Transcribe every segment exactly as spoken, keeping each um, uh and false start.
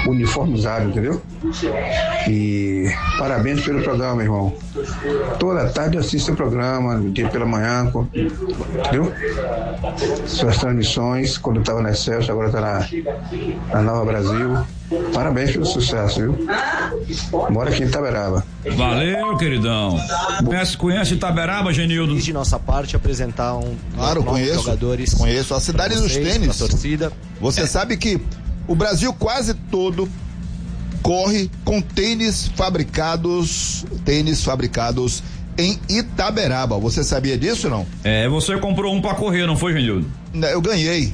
uniformizado, entendeu? E parabéns pelo programa, irmão. Toda tarde eu assisto o programa, dia pela manhã, entendeu? Suas transmissões, quando eu estava na Excelsior, agora está na, na Nova Brasil. Parabéns pelo sucesso, viu? Mora aqui em Itaberaba. Valeu, queridão. Conhece, conhece Itaberaba, Genildo? De nossa parte, apresentar um claro, conheço, jogadores. Conheço a cidade vocês, dos tênis. Torcida. Você é. sabe que o Brasil quase todo corre com tênis fabricados, tênis fabricados em Itaberaba. Você sabia disso, não? É, você comprou um pra correr, não foi, Genildo? Eu ganhei.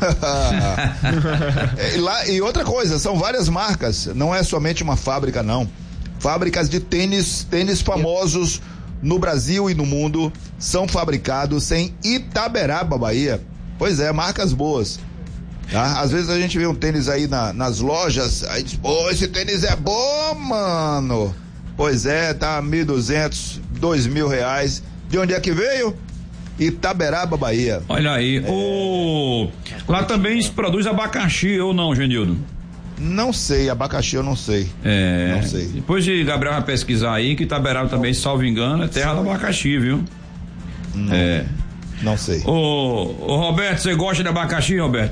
e, lá, e outra coisa, são várias marcas, não é somente uma fábrica, não. Fábricas de tênis, tênis famosos no Brasil e no mundo são fabricados em Itaberaba, Bahia. Pois é, marcas boas. Tá? Às vezes a gente vê um tênis aí na, nas lojas, aí diz, pô, esse tênis é bom, mano. Pois é, tá mil e duzentos, dois mil reais. De onde é que veio? Itaberaba, Bahia. Olha aí, é... o... lá também se produz abacaxi ou não, Genildo? Não sei, abacaxi eu não sei. É. Não sei. Depois de Gabriel vai pesquisar aí, que Itaberaba também, salvo engano, é terra do abacaxi, viu? Não, é. Não sei. Ô, ô Roberto, você gosta de abacaxi, Roberto?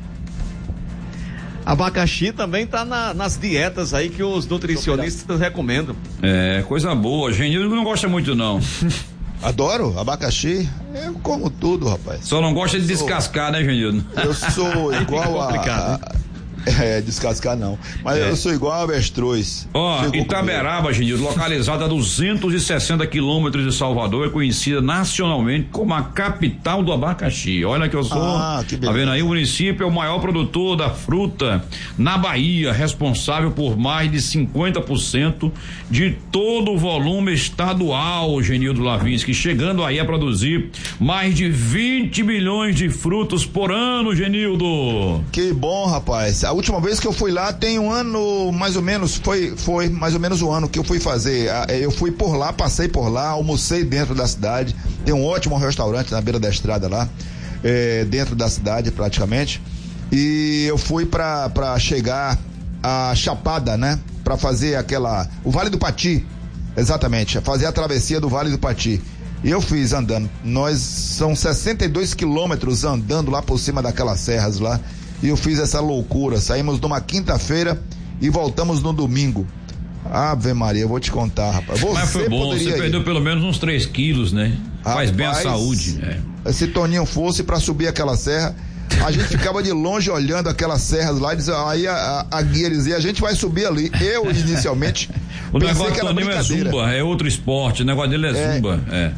Abacaxi também tá na, nas dietas aí que os nutricionistas recomendam. É, coisa boa. Genildo não gosta muito, não. Adoro abacaxi, eu como tudo, rapaz. Só não gosta de sou, descascar, né, Genildo? Eu sou igual a, a é, descascar não, mas é. eu sou igual a avestruz. Ó, oh, Itaberaba, Genildo, localizada a duzentos e sessenta quilômetros de Salvador, é conhecida nacionalmente como a capital do abacaxi. Olha que eu sou, ah, que tá vendo aí, o município é o maior produtor da fruta na Bahia, responsável por mais de cinquenta por cento de todo o volume estadual, Genildo Lavinsky, chegando aí a produzir mais de vinte milhões de frutos por ano, Genildo. Que bom, rapaz. A última vez que eu fui lá tem um ano, mais ou menos, foi, foi mais ou menos um ano que eu fui fazer. Eu fui por lá, passei por lá, almocei dentro da cidade. Tem um ótimo restaurante na beira da estrada lá, é, dentro da cidade praticamente. E eu fui pra, pra chegar a Chapada, né? Pra fazer aquela, o Vale do Pati, exatamente, fazer a travessia do Vale do Pati. E eu fiz andando. Nós, são sessenta e dois quilômetros andando lá por cima daquelas serras lá. E eu fiz essa loucura, saímos numa quinta-feira e voltamos no domingo. Ave Maria, eu vou te contar, rapaz. Você Mas foi bom, você ir. Perdeu pelo menos uns três quilos, né? Rapaz, faz bem a saúde. É. Se Toninho fosse pra subir aquela serra, a gente ficava de longe olhando aquelas serras lá, e dizia, aí a, a, a guia dizia, a gente vai subir ali. Eu, inicialmente, o pensei negócio que era Toninho brincadeira. É zumba, é outro esporte, o negócio dele é, é. zumba. É.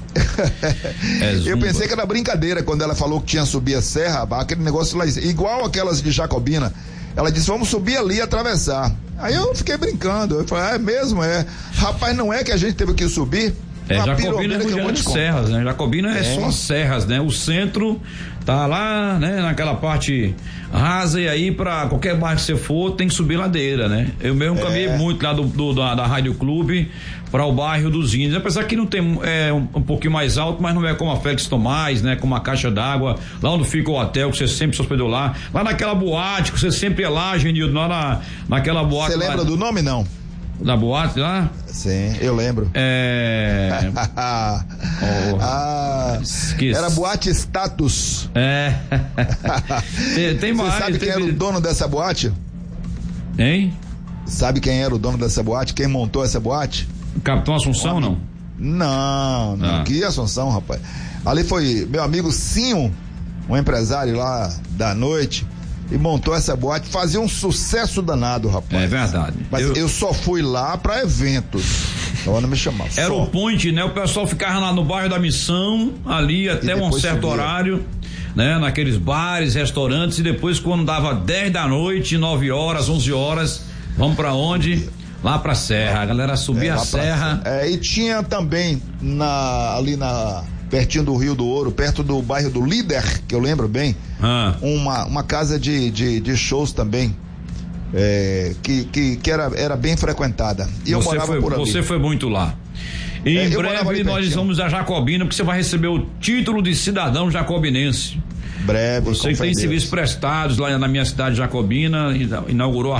É zumba. Eu pensei que era brincadeira quando ela falou que tinha subir a serra, aquele negócio lá, igual aquelas de Jacobina. Ela disse, vamos subir ali e atravessar. Aí eu fiquei brincando, eu falei, ah, é mesmo, é. Rapaz, não é que a gente teve que subir? É, Jacobina é muito de serras, né? Jacobina é. é só serras, né? O centro tá lá, né? Naquela parte rasa, e aí pra qualquer bairro que você for, tem que subir ladeira, né? Eu mesmo é. caminhei muito lá do, do da, da Rádio Clube para o bairro dos Índios, apesar que não tem, é um, um pouquinho mais alto, mas não é como a Félix Tomás, né? Como a Caixa d'Água, lá onde fica o hotel, que você sempre se hospedou lá, lá naquela boate, que você sempre ia lá, Genildo, lá na, naquela boate. Você lembra lá, do nome, não? Da boate lá? Sim, eu lembro. É. oh, ah, era boate Status. É. tem, tem mais. Você sabe quem tem... era o dono dessa boate? Hein? Sabe quem era o dono dessa boate? Quem montou essa boate? Capitão Assunção, Homem. não? Não, não. Ah. Que Assunção, rapaz. Ali foi meu amigo Sinho, um empresário lá da noite, e montou essa boate, fazia um sucesso danado, rapaz. É verdade. Mas eu, eu só fui lá pra eventos. Então não me chamava. Era só. o point, né? O pessoal ficava lá no bairro da Missão, ali até um certo horário, né? Naqueles bares, restaurantes, e depois quando dava dez da noite, nove horas, onze horas, vamos pra onde? Lá pra Serra. A galera subia é, a serra. É, e tinha também na, ali na pertinho do Rio do Ouro, perto do bairro do Líder, que eu lembro bem, ah. uma, uma casa de, de, de shows também, é, que, que, que era, era bem frequentada. E eu você morava foi, por ali. Você foi muito lá. E é, em breve nós vamos a Jacobina, porque você vai receber o título de cidadão jacobinense. Breve. Você tem serviços prestados lá na minha cidade Jacobina, inaugurou a